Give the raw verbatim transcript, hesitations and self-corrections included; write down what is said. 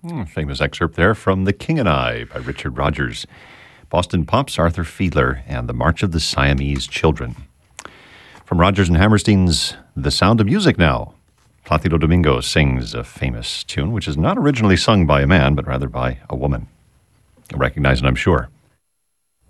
Hmm, famous excerpt there from The King and I by Richard Rodgers. Boston Pops, Arthur Fiedler, and The March of the Siamese Children. From Rodgers and Hammerstein's The Sound of Music now, Placido Domingo sings a famous tune, which is not originally sung by a man, but rather by a woman. You'll recognize it, I'm sure.